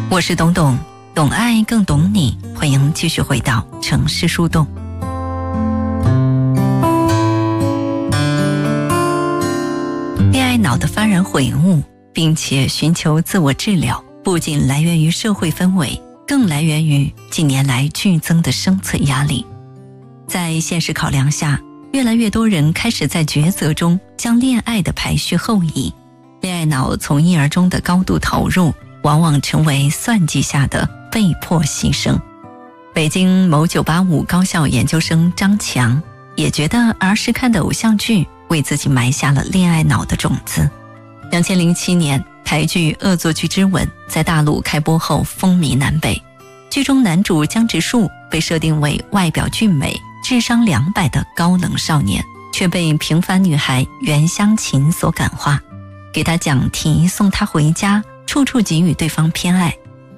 我是董董，懂爱更懂你，欢迎继续回到城市树洞。恋爱脑的发人悔悟，并且寻求自我治疗，不仅来源于社会氛围，更来源于近年来剧增的生存压力。在现实考量下，越来越多人开始在抉择中将恋爱的排序后移，恋爱脑从一而终的高度投入，往往成为算计下的被迫牺牲。北京某985高校研究生张强也觉得儿时看的偶像剧为自己埋下了恋爱脑的种子。2007年，台剧《恶作剧之吻》在大陆开播后风靡南北，剧中男主江直树被设定为外表俊美、智商200的高冷少年，却被平凡女孩袁湘琴所感化，给他讲题，送他回家，处处给予对方偏爱，